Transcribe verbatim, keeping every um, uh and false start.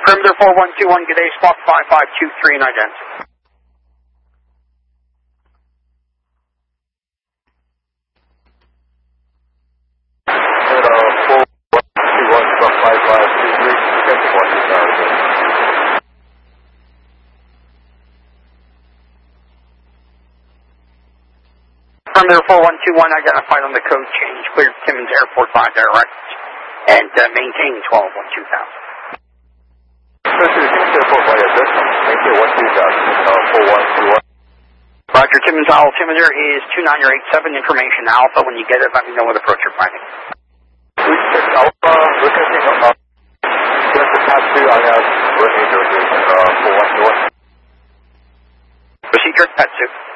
Perimeter four one two one, good day, squawk five five two three and ident. Perimeter four one two one identified on the code change, cleared Timmins Airport by direct, and uh, maintain twelve one two thousand. Roger, Timmins altimeter is two nine eight seven, information Alpha. When you get it, let me know what approach you're finding. Alpha, requesting uh, just to pass through, I have running uh, four one two one. Procedure, Petsu.